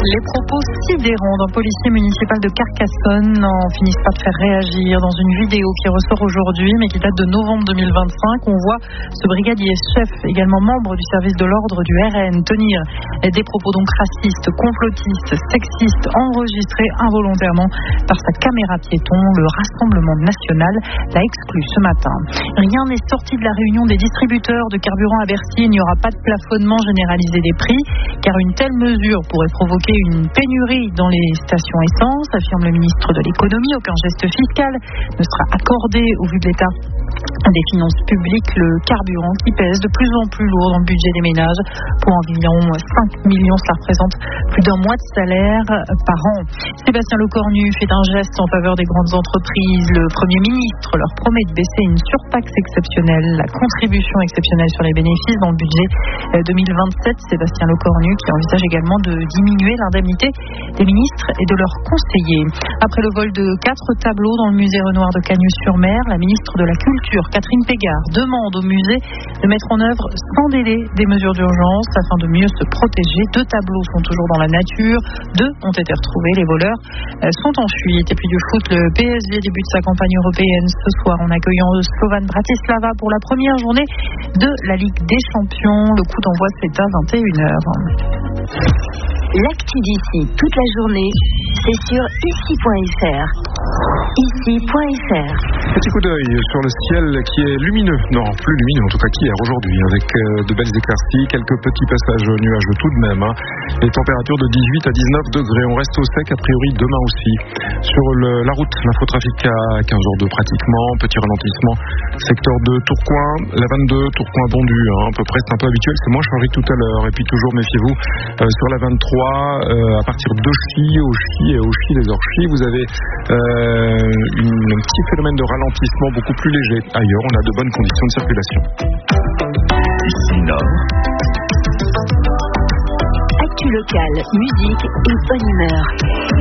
Les propos sidérants d'un policier municipal de Carcassonne n'en finissent pas de faire réagir. Dans une vidéo qui ressort aujourd'hui, mais qui date de novembre 2025, on voit ce brigadier chef, également membre du service de l'ordre du RN, tenir des propos donc racistes, complotistes, sexistes, enregistrés involontairement par sa caméra piéton. Le Rassemblement national l'a exclu ce matin. Rien n'est sorti de la réunion des distributeurs de carburant à Bercy. Il n'y aura pas de plafonnement généralisé des prix, car une telle mesure pourrait provoquer une pénurie dans les stations essence, affirme le ministre de l'économie. Aucun geste fiscal ne sera accordé au vu de l'état des finances publiques. Le carburant qui pèse de plus en plus lourd dans le budget des ménages. Pour environ 5 millions, cela représente plus d'un mois de salaire par an. Sébastien Lecornu fait un geste en faveur des grandes entreprises. Le Premier ministre leur promet de baisser une surtaxe exceptionnelle, la contribution exceptionnelle sur les bénéfices dans le budget 2027. Sébastien Lecornu qui envisage également de diminuer l'indemnité des ministres et de leurs conseillers. Après le vol de 4 tableaux dans le musée Renoir de Cagnes-sur-Mer, la ministre de la Culture, Catherine Pégard, demande au musée de mettre en œuvre sans délai des mesures d'urgence afin de mieux se protéger. 2 tableaux sont toujours dans la nature, 2 ont été retrouvés. Les voleurs sont en fuite. Et puis du foot, le PSG débute sa campagne européenne ce soir en accueillant Slovan Bratislava pour la première journée de la Ligue des Champions. Le coup d'envoi c'est à 21h. L'actu d'ici toute la journée, c'est sur ici.fr. Ici.fr. Petit coup d'œil sur le ciel qui est lumineux, non plus lumineux en tout cas qu'hier aujourd'hui, avec de belles éclaircies, quelques petits passages nuageux tout de même. Les températures de 18 à 19 degrés, on reste au sec a priori demain aussi. Sur la route, l'infotrafic à 15h02 pratiquement, petit ralentissement, secteur de Tourcoing, la 22, Tourcoing-Bondu, à peu près c'est un peu habituel, c'est moins chargé que tout à l'heure. Et puis toujours méfiez-vous sur la 23, à partir d'Auchy, et Auchy-les-Orchies, vous avez un petit phénomène de ralentissement beaucoup plus léger. Ailleurs, on a de bonnes conditions de circulation. Ici Nord. Actu locale, musique et bonne humeur.